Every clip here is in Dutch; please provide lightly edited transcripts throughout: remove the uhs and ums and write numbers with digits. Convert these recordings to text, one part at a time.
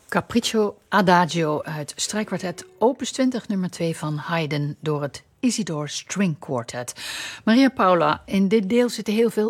Capriccio Adagio uit strijkkwartet Opus 20 nummer 2 van Haydn door het Isidor String Quartet. Maria Paula, in dit deel zitten heel veel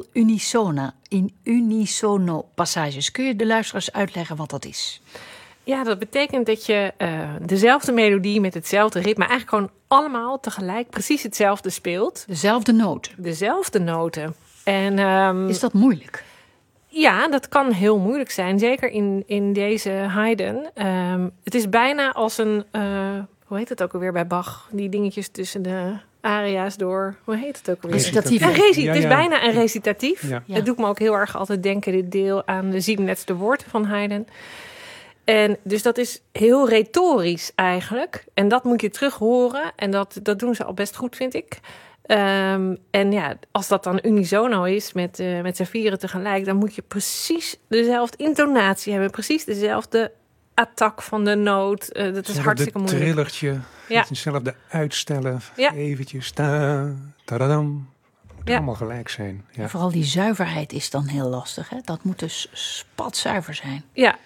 unisono passages. Kun je de luisteraars uitleggen wat dat is? Ja, dat betekent dat je dezelfde melodie met hetzelfde ritme eigenlijk gewoon allemaal tegelijk precies hetzelfde speelt. Dezelfde noten. Dezelfde noten. En, is dat moeilijk? Ja, dat kan heel moeilijk zijn. Zeker in deze Haydn. Het is bijna als een... hoe heet het ook alweer bij Bach? Die dingetjes tussen de aria's door... Hoe heet het ook alweer? Recitatief. Het is bijna een recitatief. Ja. Ja. Het doet me ook heel erg altijd denken, dit deel, aan de 37e woorden van Haydn. En dus dat is heel retorisch eigenlijk. En dat moet je terug horen. En dat doen ze al best goed, vind ik. En ja, als dat dan unisono is met z'n vieren tegelijk, dan moet je precies dezelfde intonatie hebben. Precies dezelfde attack van de noot. Dat is hartstikke moeilijk. Een trillertje. Ja. Hetzelfde uitstellen. Ja. Eventjes. Tadadam. Het moet allemaal gelijk zijn. Ja. Vooral die zuiverheid is dan heel lastig. Hè? Dat moet dus spatzuiver zijn. Ja,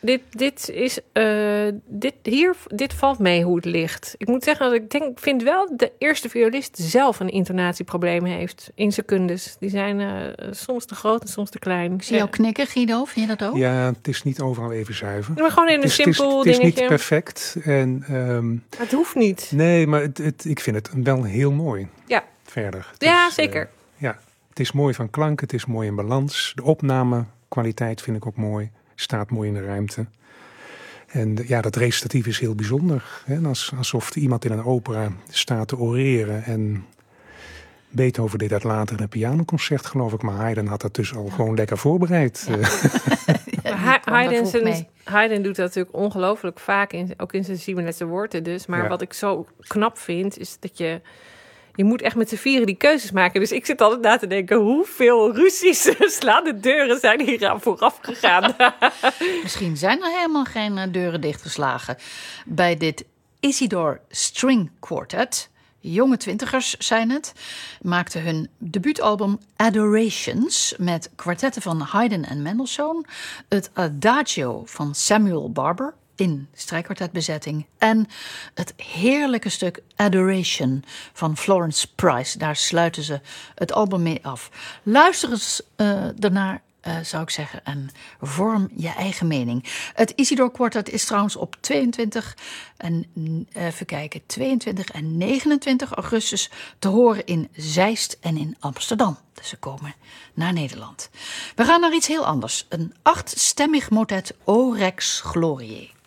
dit valt mee hoe het ligt. Ik moet zeggen, dat ik vind wel dat de eerste violist zelf een intonatieprobleem heeft in secundes. Die zijn soms te groot en soms te klein. Ik zie jou knikken, Guido. Vind je dat ook? Ja, het is niet overal even zuiver. Maar gewoon in een simpel dingetje. Het is niet perfect. Het hoeft niet. Nee, maar ik vind het wel heel mooi. Ja. Verder. Zeker. Ja, het is mooi van klank, het is mooi in balans. De opnamekwaliteit vind ik ook mooi. Staat mooi in de ruimte. En dat recitatief is heel bijzonder. Hè? Alsof iemand in een opera staat te oreren. En Beethoven deed dat later in een pianoconcert, geloof ik. Maar Haydn had dat dus al gewoon lekker voorbereid. Ja. Haydn doet dat natuurlijk ongelooflijk vaak, ook in zijn 37e woorden dus. Maar wat ik zo knap vind, is dat je moet echt met z'n vieren die keuzes maken. Dus ik zit altijd na te denken, hoeveel ruzies slaande deuren zijn hier aan vooraf gegaan. Misschien zijn er helemaal geen deuren dichtgeslagen. Bij dit Isidor String Quartet, jonge twintigers zijn het, maakten hun debuutalbum Adorations met kwartetten van Haydn en Mendelssohn, het Adagio van Samuel Barber in strijkkwartetbezetting en het heerlijke stuk Adoration van Florence Price. Daar sluiten ze het album mee af. Luister eens daarnaar, zou ik zeggen, en vorm je eigen mening. Het Isidor Quartet is trouwens op 22 en 22 en 29 augustus te horen in Zeist en in Amsterdam. Dus ze komen naar Nederland. We gaan naar iets heel anders. Een 8-stemmig motet O Rex Gloriae.